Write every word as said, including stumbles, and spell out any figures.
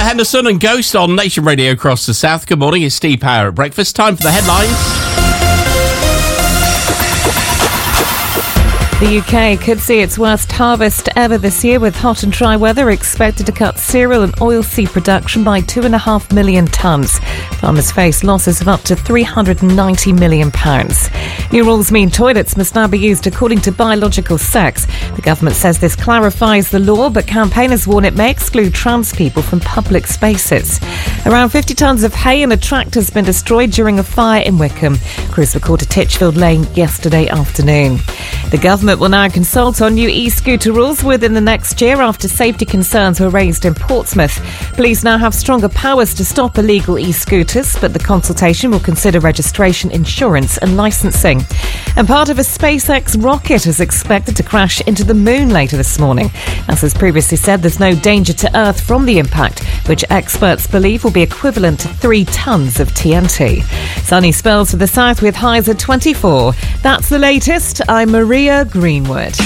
Henderson and Ghost on Nation Radio across the south. Good morning, it's Steve Power at breakfast. Time for the headlines. The U K could see its worst harvest ever this year, with hot and dry weather expected to cut cereal and oilseed production by two and a half million tonnes. Farmers face losses of up to three hundred ninety million pounds. New rules mean toilets must now be used according to biological sex. The government says this clarifies the law, but campaigners warn it may exclude trans people from public spaces. Around fifty tonnes of hay and a tractor has been destroyed during a fire in Wickham. Crews were called to Titchfield Lane yesterday afternoon. The government will now consult on new e-scooter rules within the next year after safety concerns were raised in Portsmouth. Police now have stronger powers to stop illegal e-scooters, but the consultation will consider registration, insurance and licensing. And part of a SpaceX rocket is expected to crash into the moon later this morning. As has previously said, there's no danger to Earth from the impact, which experts believe will be equivalent to three tonnes of T N T. Sunny spells to the south with highs at twenty-four. That's the latest. I'm Maria Greenwood.